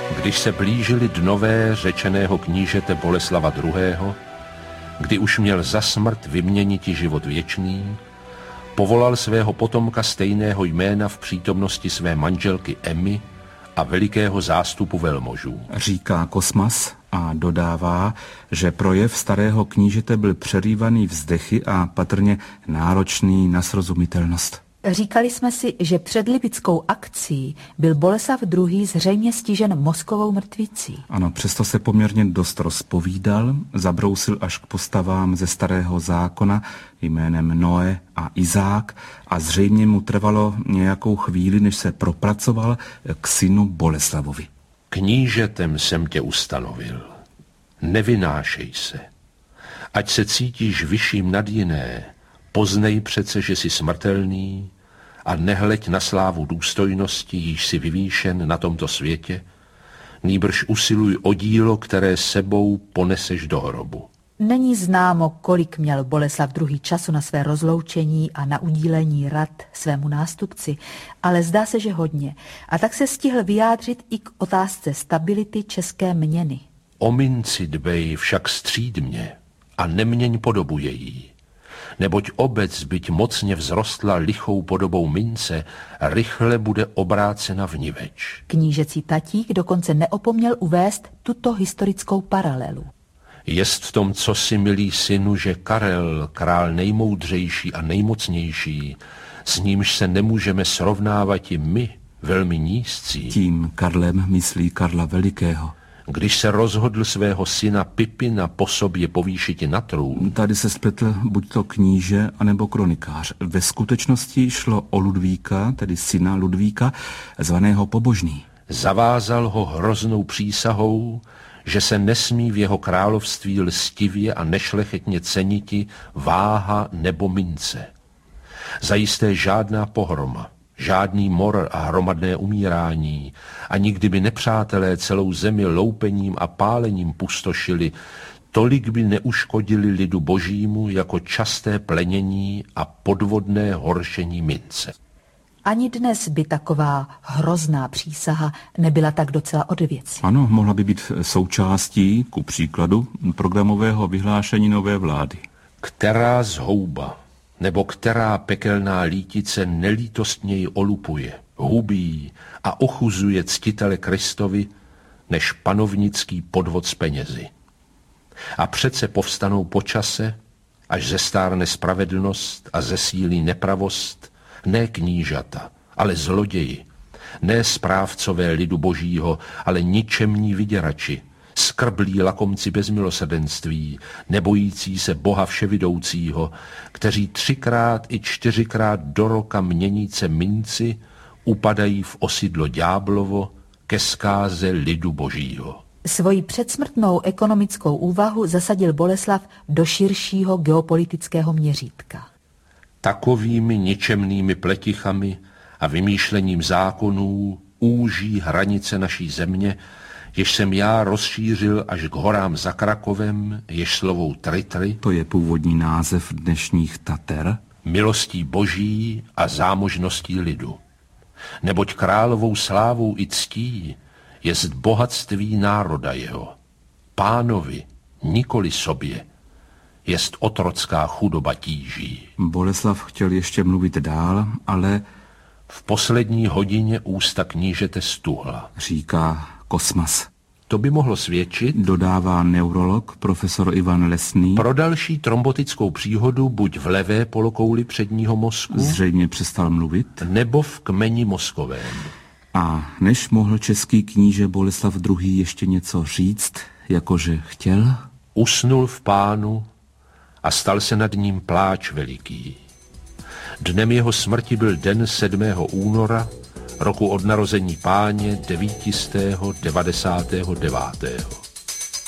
Když se blížily dnové řečeného knížete Boleslava II., kdy už měl za smrt vyměniti život věčný, povolal svého potomka stejného jména v přítomnosti své manželky Emmy a velikého zástupu velmožů. Říká Kosmas a dodává, že projev starého knížete byl přerývaný vzdechy a patrně náročný na srozumitelnost. Říkali jsme si, že před lipickou akcí byl Boleslav II. Zřejmě stižen mozkovou mrtvicí. Ano, přesto se poměrně dost rozpovídal, zabrousil až k postavám ze Starého zákona jménem Noé a Izák a zřejmě mu trvalo nějakou chvíli, než se propracoval k synu Boleslavovi. Knížetem jsem tě ustanovil. Nevynášej se. Ať se cítíš vyšším nad jiné, poznej přece, že jsi smrtelný a nehleď na slávu důstojnosti, jíž si vyvýšen na tomto světě, nýbrž usiluj o dílo, které sebou poneseš do hrobu. Není známo, kolik měl Boleslav II. Času na své rozloučení a na udílení rad svému nástupci, ale zdá se, že hodně. A tak se stihl vyjádřit i k otázce stability české měny. O minci dbej však střídmě a neměň podobu její. Neboť obec, byť mocně vzrostla lichou podobou mince, rychle bude obrácena vniveč. Knížecí tatík dokonce neopomněl uvést tuto historickou paralelu. Jest v tom cosi, milý synu, že Karel, král nejmoudřejší a nejmocnější, s nímž se nemůžeme srovnávat i my, velmi nízcí. Tím Karlem myslí Karla Velikého. Když se rozhodl svého syna Pipina po sobě povýšiti na trůn. Tady se spletl buď to kníže, anebo kronikář. Ve skutečnosti šlo o Ludvíka, tedy syna Ludvíka, zvaného Pobožný. Zavázal ho hroznou přísahou, že se nesmí v jeho království lstivě a nešlechetně ceniti váha nebo mince. Zajisté žádná pohroma, žádný mor a hromadné umírání, a nikdy by nepřátelé celou zemi loupením a pálením pustošili, tolik by neuškodili lidu božímu jako časté plenění a podvodné horšení mince. Ani dnes by taková hrozná přísaha nebyla tak docela od věci. Ano, mohla by být součástí, ku příkladu, programového vyhlášení nové vlády. Která zhouba nebo která pekelná lítice nelítostněji olupuje, hubí a ochuzuje ctitele Kristovi, než panovnický podvod s penězi. A přece povstanou po čase, až zestárne spravedlnost a zesílí nepravost, ne knížata, ale zloději, ne správcové lidu božího, ale ničemní vyděrači, skrblí lakomci bez milosrdenství, nebojící se Boha vševidoucího, kteří 3krát i 4krát do roka měníce minci upadají v osidlo ďáblovo ke zkáze lidu božího. Svoji předsmrtnou ekonomickou úvahu zasadil Boleslav do širšího geopolitického měřítka. Takovými ničemnými pletichami a vymýšlením zákonů úží hranice naší země, jež jsem já rozšířil až k horám za Krakovem, jež slovou Tritry, to je původní název dnešních Tater, milostí boží a zámožností lidu. Neboť královou slávou i ctí jest bohatství národa jeho. Pánovi, nikoli sobě, jest otrocká chudoba tíží. Boleslav chtěl ještě mluvit dál, ale v poslední hodině ústa knížete stuhla. Říká Kosmas. To by mohlo svědčit, dodává neurolog profesor Ivan Lesný, pro další trombotickou příhodu buď v levé polokouli předního mozku, zřejmě přestal mluvit, nebo v kmeni mozkovém. A než mohl český kníže Boleslav II. Ještě něco říct, jakože chtěl, usnul v Pánu a stal se nad ním pláč veliký. Dnem jeho smrti byl den 7. února, roku od narození Páně 999.